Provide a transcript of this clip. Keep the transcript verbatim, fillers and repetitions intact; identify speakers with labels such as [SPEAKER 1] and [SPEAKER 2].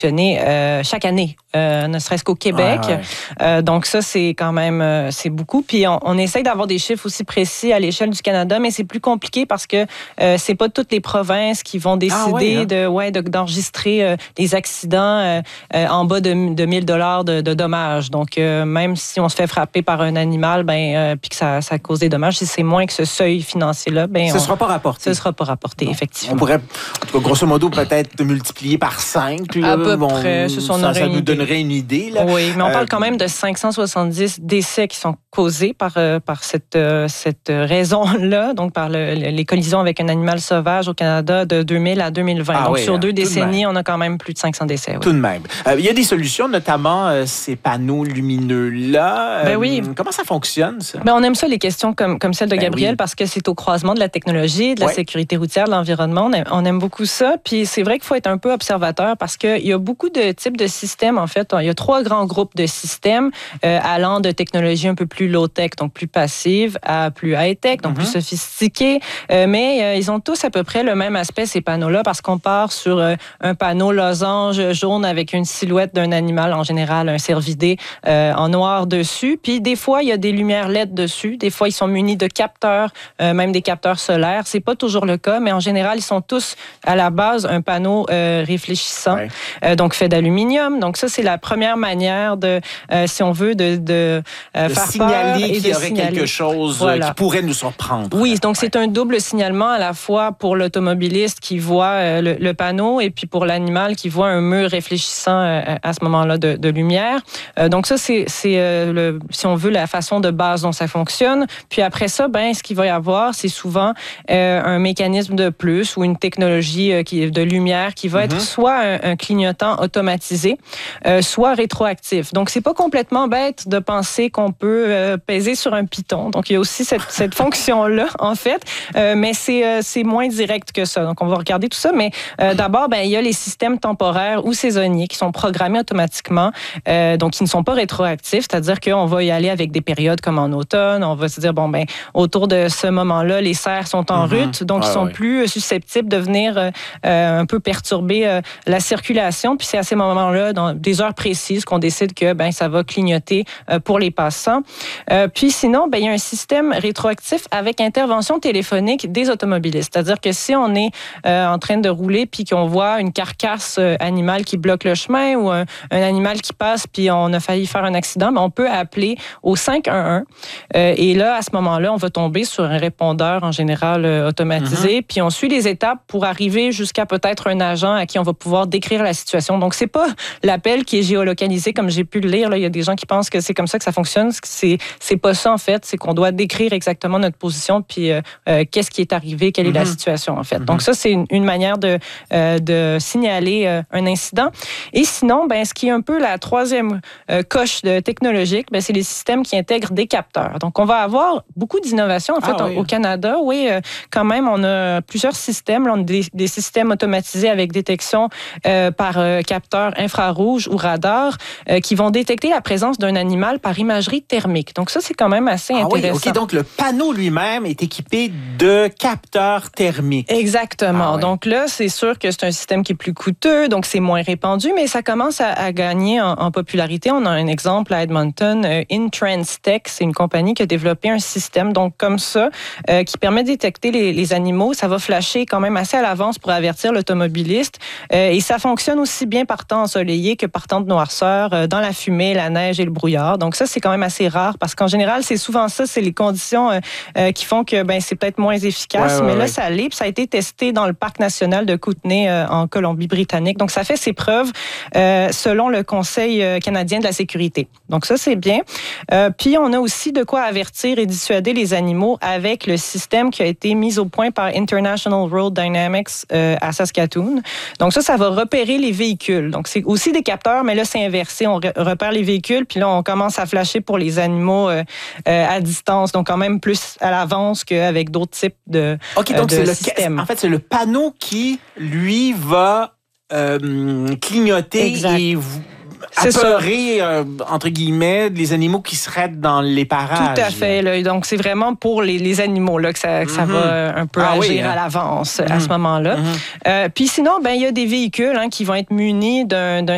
[SPEAKER 1] Euh, chaque année, euh, ne serait-ce qu'au Québec.
[SPEAKER 2] Ouais, ouais.
[SPEAKER 1] Euh, donc ça, c'est quand même euh, c'est beaucoup. Puis on, on essaye d'avoir des chiffres aussi précis à l'échelle du Canada, mais c'est plus compliqué parce que euh, c'est pas toutes les provinces qui vont décider ah, ouais, hein? de, ouais, de, d'enregistrer euh, les accidents euh, euh, en bas de, de mille dollars de, de dommages. Donc euh, même si on se fait frapper par un animal, ben euh, puis que ça, ça cause des dommages, si c'est moins que ce seuil financier-là, ben
[SPEAKER 2] ce
[SPEAKER 1] on,
[SPEAKER 2] sera pas rapporté.
[SPEAKER 1] Ce sera pas rapporté, non. Effectivement.
[SPEAKER 2] On pourrait, en tout cas, grosso modo, peut-être multiplier par cinq.
[SPEAKER 1] À peu
[SPEAKER 2] bon,
[SPEAKER 1] près. Ce sont
[SPEAKER 2] ça, ça nous donnerait une idée. Là.
[SPEAKER 1] Oui, mais on
[SPEAKER 2] euh,
[SPEAKER 1] parle quand même de cinq cent soixante-dix décès qui sont causés par, euh, par cette, euh, cette raison-là, donc par le, les collisions avec un animal sauvage au Canada de deux mille à deux mille vingt. Ah, donc, oui, sur deux décennies, on a quand même plus de cinq cents décès. Oui.
[SPEAKER 2] Tout de même. Euh, il y a des solutions, notamment euh, ces panneaux lumineux-là.
[SPEAKER 1] Ben oui.
[SPEAKER 2] Euh, comment ça fonctionne, ça?
[SPEAKER 1] Ben, on aime ça, les questions comme, comme celle de
[SPEAKER 2] ben
[SPEAKER 1] Gabriel,
[SPEAKER 2] oui.
[SPEAKER 1] parce que c'est au croisement de la technologie, de la ouais. sécurité routière, de l'environnement. On aime, on aime beaucoup ça. Puis c'est vrai qu'il faut être un peu observateur parce qu'il y a beaucoup de types de systèmes, en fait. Il y a trois grands groupes de systèmes euh, allant de technologies un peu plus low-tech, donc plus passives, à plus high-tech, donc mm-hmm. plus sophistiquées. Euh, mais euh, ils ont tous à peu près le même aspect, ces panneaux-là, parce qu'on part sur euh, un panneau losange jaune avec une silhouette d'un animal, en général un cervidé, euh, en noir dessus. Puis des fois, il y a des lumières L E D dessus. Des fois, ils sont munis de capteurs, euh, même des capteurs solaires. C'est pas toujours le cas, mais en général, ils sont tous à la base un panneau euh, réfléchissant, ouais. euh, donc fait d'aluminium. Donc ça, c'est la première manière de, euh, si on veut, de, de, euh,
[SPEAKER 2] de
[SPEAKER 1] faire
[SPEAKER 2] signaler
[SPEAKER 1] peur et
[SPEAKER 2] qu'il y aurait
[SPEAKER 1] signaler.
[SPEAKER 2] quelque chose
[SPEAKER 1] voilà.
[SPEAKER 2] qui pourrait nous surprendre.
[SPEAKER 1] Oui, donc ouais. c'est un double signalement à la fois pour l'automobiliste qui voit euh, le, le panneau et puis pour l'animal qui voit un mur réfléchissant euh, à ce moment-là de, de lumière. Euh, donc ça, c'est, c'est euh, le, si on veut, la façon de base dont ça fonctionne. Puis après ça, ben, ce qu'il va y avoir, c'est souvent euh, un mécanisme de plus ou une technologie euh, qui, de lumière qui va mm-hmm. être soit un, un clignotant automatisé, euh, soit rétroactif. Donc, c'est pas complètement bête de penser qu'on peut euh, peser sur un piton. Donc, il y a aussi cette, cette fonction-là, en fait, euh, mais c'est, euh, c'est moins direct que ça. Donc, on va regarder tout ça. Mais euh, d'abord, ben, il y a les systèmes temporaires ou saisonniers qui sont programmés automatiquement, euh, donc qui ne sont pas rétroactifs, c'est-à-dire qu'on va y aller avec des périodes comme en automne. On va se dire, bon, ben, autour de ce moment-là, les serres sont en mm-hmm. rut, donc ah, ils sont oui. plus susceptibles de venir euh, un peu perturber euh, la circulation. Puis c'est à ces moments-là, dans des heures précises, qu'on décide que ben, ça va clignoter euh, pour les passants. Euh, puis sinon, ben, il y a un système rétroactif avec intervention téléphonique des automobilistes. C'est-à-dire que si on est euh, en train de rouler puis qu'on voit une carcasse euh, animale qui bloque le chemin ou un, un animal qui passe puis on a failli faire un accident, ben, on peut appeler au cinq un un. Euh, et là, à ce moment-là, on va tomber sur un répondeur en général euh, automatisé. Mm-hmm. Puis on suit les étapes pour arriver jusqu'à peut-être un agent à qui on va pouvoir décrire la situation. Donc, c'est pas l'appel qui est géolocalisé comme j'ai pu le lire. Là. Il y a des gens qui pensent que c'est comme ça que ça fonctionne. C'est, c'est pas ça, en fait. C'est qu'on doit décrire exactement notre position puis euh, euh, qu'est-ce qui est arrivé, quelle mm-hmm. est la situation, en fait. Mm-hmm. Donc, ça, c'est une, une manière de, euh, de signaler euh, un incident. Et sinon, ben, ce qui est un peu la troisième euh, coche de technologique, ben, c'est les systèmes qui intègrent des capteurs. Donc, on va avoir beaucoup d'innovations, en fait, ah, oui. au Canada. Oui, euh, quand même, on a plusieurs systèmes. Là, on a des, des systèmes automatisés avec détection euh, par euh, capteurs infrarouges ou radars euh, qui vont détecter la présence d'un animal par imagerie thermique. Donc, ça, c'est quand même assez
[SPEAKER 2] ah,
[SPEAKER 1] intéressant.
[SPEAKER 2] Oui, OK. Donc, le panneau lui-même est équipé de capteurs thermiques.
[SPEAKER 1] Exactement.
[SPEAKER 2] Ah, oui.
[SPEAKER 1] Donc là, c'est sûr que c'est un système qui est plus coûteux, donc c'est moins répandu, mais ça commence à, à gagner en, en popularité. On a un exemple à Edmonton, euh, InTransTech, c'est une compagnie qui a développé un système, donc comme ça, euh, qui permet de détecter les, les animaux. Ça va flasher quand même assez à l'avance pour avertir l'automobiliste. Euh, et ça fonctionne aussi bien par temps ensoleillé que par temps de noirceur, euh, dans la fumée, la neige et le brouillard. Donc ça, c'est quand même assez rare parce qu'en général, c'est souvent ça, c'est les conditions euh, euh, qui font que ben, c'est peut-être moins efficace. Ouais, ouais, mais là, ouais. ça l'est. Puis ça a été testé dans le parc national de Kootenay euh, en Colombie-Britannique. Donc ça fait ses preuves euh, selon le Conseil canadien de la sécurité. Donc ça, c'est bien. Euh, puis on a aussi de quoi avertir et dissuader les animaux avec le système qui a été mis au point par International Road Dynamics euh, à Saskatoon. Donc ça, ça va repérer les véhicules. Donc c'est aussi des capteurs, mais là, c'est inversé. On re- repère les véhicules, puis là, on commence à flasher pour les animaux euh, euh, à distance. Donc quand même plus à l'avance qu'avec d'autres types de,
[SPEAKER 2] OK, donc
[SPEAKER 1] euh, de
[SPEAKER 2] c'est
[SPEAKER 1] systèmes.
[SPEAKER 2] Le, en fait, c'est le panneau qui, lui, va euh, clignoter
[SPEAKER 1] exact.
[SPEAKER 2] et vous... apeurer, euh, entre guillemets, les animaux qui seraient dans les parages.
[SPEAKER 1] Tout à fait. Là. Donc, c'est vraiment pour les, les animaux là, que ça, que ça mm-hmm. va un peu ah, agir oui, hein? à l'avance mm-hmm. à ce moment-là. Mm-hmm. Euh, puis sinon, ben, il y a des véhicules hein, qui vont être munis d'un, d'un